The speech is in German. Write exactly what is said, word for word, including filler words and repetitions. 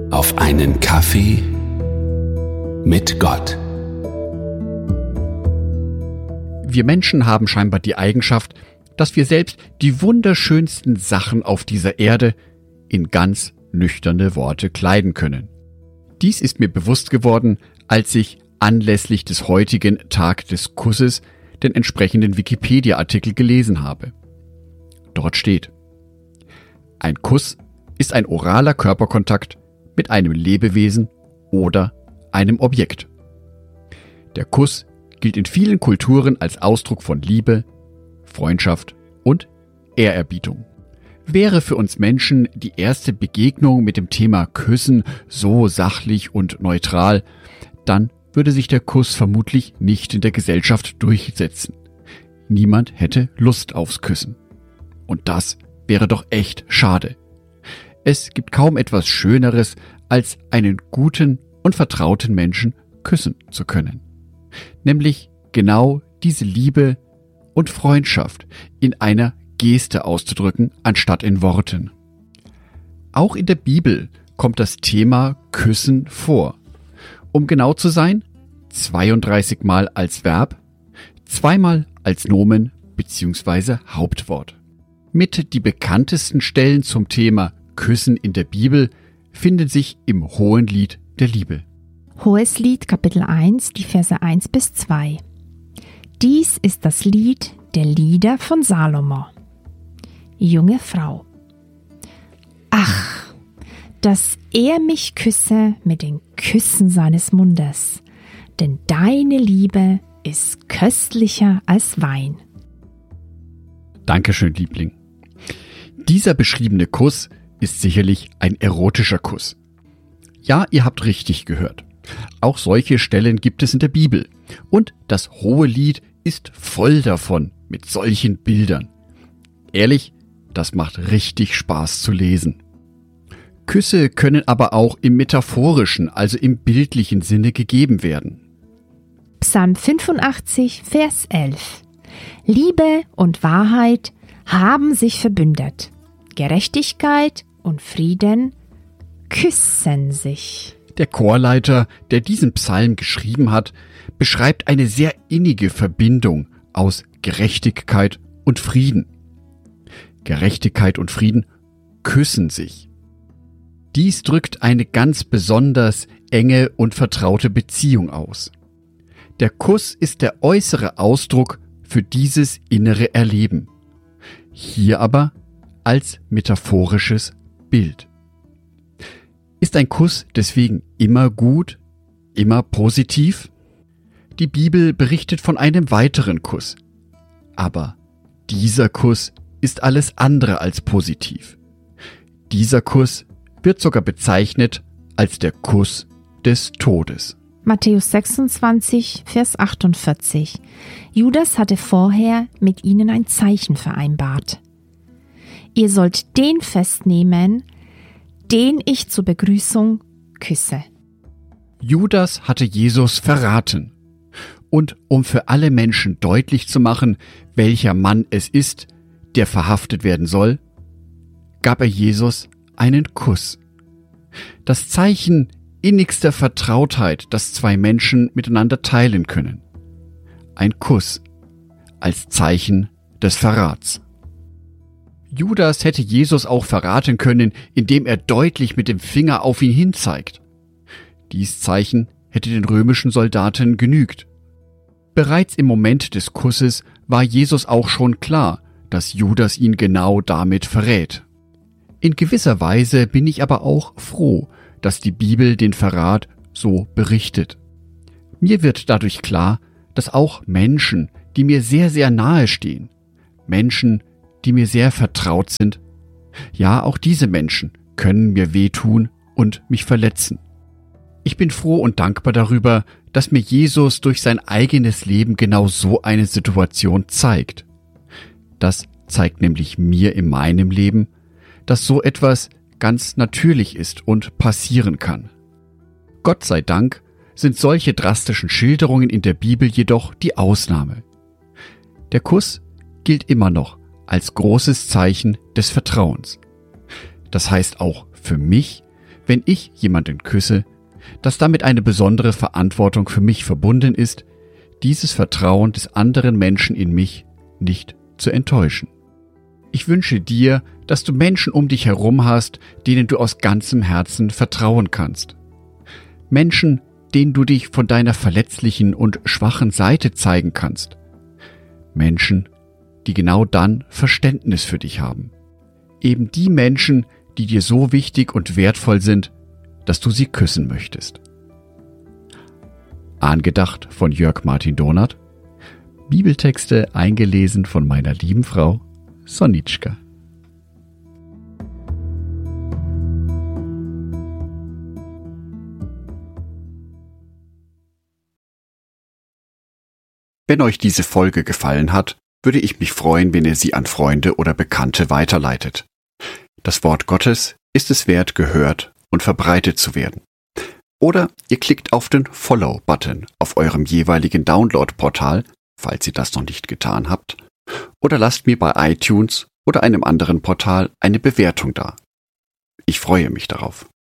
Auf einen Kaffee mit Gott. Wir Menschen haben scheinbar die Eigenschaft, dass wir selbst die wunderschönsten Sachen auf dieser Erde in ganz nüchterne Worte kleiden können. Dies ist mir bewusst geworden, als ich anlässlich des heutigen Tag des Kusses den entsprechenden Wikipedia-Artikel gelesen habe. Dort steht: Ein Kuss ist ein oraler Körperkontakt mit einem Lebewesen oder einem Objekt. Der Kuss gilt in vielen Kulturen als Ausdruck von Liebe, Freundschaft und Ehrerbietung. Wäre für uns Menschen die erste Begegnung mit dem Thema Küssen so sachlich und neutral, dann würde sich der Kuss vermutlich nicht in der Gesellschaft durchsetzen. Niemand hätte Lust aufs Küssen. Und das wäre doch echt schade. Es gibt kaum etwas Schöneres, als einen guten und vertrauten Menschen küssen zu können. Nämlich genau diese Liebe und Freundschaft in einer Geste auszudrücken, anstatt in Worten. Auch in der Bibel kommt das Thema Küssen vor. Um genau zu sein, zweiunddreißig Mal als Verb, zweimal als Nomen bzw. Hauptwort. Mit die bekanntesten Stellen zum Thema Küssen in der Bibel finden sich im Hohenlied der Liebe. Hoheslied Kapitel eins, die Verse eins bis zwei. Dies ist das Lied der Lieder von Salomo. Junge Frau. Ach, dass er mich küsse mit den Küssen seines Mundes, denn deine Liebe ist köstlicher als Wein. Dankeschön, Liebling. Dieser beschriebene Kuss ist sicherlich ein erotischer Kuss. Ja, ihr habt richtig gehört. Auch solche Stellen gibt es in der Bibel. Und das Hohelied ist voll davon, mit solchen Bildern. Ehrlich, das macht richtig Spaß zu lesen. Küsse können aber auch im metaphorischen, also im bildlichen Sinne gegeben werden. Psalm fünfundachtzig, Vers elf. Liebe und Wahrheit haben sich verbündet. Gerechtigkeit und Frieden küssen sich. Der Chorleiter, der diesen Psalm geschrieben hat, beschreibt eine sehr innige Verbindung aus Gerechtigkeit und Frieden. Gerechtigkeit und Frieden küssen sich. Dies drückt eine ganz besonders enge und vertraute Beziehung aus. Der Kuss ist der äußere Ausdruck für dieses innere Erleben. Hier aber als metaphorisches Bild. Ist ein Kuss deswegen immer gut, immer positiv? Die Bibel berichtet von einem weiteren Kuss. Aber dieser Kuss ist alles andere als positiv. Dieser Kuss wird sogar bezeichnet als der Kuss des Todes. Matthäus sechsundzwanzig, Vers achtundvierzig. Judas hatte vorher mit ihnen ein Zeichen vereinbart. Ihr sollt den festnehmen, den ich zur Begrüßung küsse. Judas hatte Jesus verraten. Und um für alle Menschen deutlich zu machen, welcher Mann es ist, der verhaftet werden soll, gab er Jesus einen Kuss. Das Zeichen innigster Vertrautheit, das zwei Menschen miteinander teilen können. Ein Kuss als Zeichen des Verrats. Judas hätte Jesus auch verraten können, indem er deutlich mit dem Finger auf ihn hinzeigt. Dies Zeichen hätte den römischen Soldaten genügt. Bereits im Moment des Kusses war Jesus auch schon klar, dass Judas ihn genau damit verrät. In gewisser Weise bin ich aber auch froh, dass die Bibel den Verrat so berichtet. Mir wird dadurch klar, dass auch Menschen, die mir sehr, sehr nahe stehen, Menschen, die mir sehr vertraut sind, ja, auch diese Menschen können mir wehtun und mich verletzen. Ich bin froh und dankbar darüber, dass mir Jesus durch sein eigenes Leben genau so eine Situation zeigt. Das zeigt nämlich mir in meinem Leben, dass so etwas ganz natürlich ist und passieren kann. Gott sei Dank sind solche drastischen Schilderungen in der Bibel jedoch die Ausnahme. Der Kuss gilt immer noch als großes Zeichen des Vertrauens. Das heißt auch für mich, wenn ich jemanden küsse, dass damit eine besondere Verantwortung für mich verbunden ist, dieses Vertrauen des anderen Menschen in mich nicht zu enttäuschen. Ich wünsche dir, dass du Menschen um dich herum hast, denen du aus ganzem Herzen vertrauen kannst. Menschen, denen du dich von deiner verletzlichen und schwachen Seite zeigen kannst. Menschen, die genau dann Verständnis für dich haben. Eben die Menschen, die dir so wichtig und wertvoll sind, dass du sie küssen möchtest. Angedacht von Jörg Martin Donath. Bibeltexte eingelesen von meiner lieben Frau Sonitschka. Wenn euch diese Folge gefallen hat, würde ich mich freuen, wenn ihr sie an Freunde oder Bekannte weiterleitet. Das Wort Gottes ist es wert, gehört und verbreitet zu werden. Oder ihr klickt auf den Follow-Button auf eurem jeweiligen Download-Portal, falls ihr das noch nicht getan habt, oder lasst mir bei iTunes oder einem anderen Portal eine Bewertung da. Ich freue mich darauf.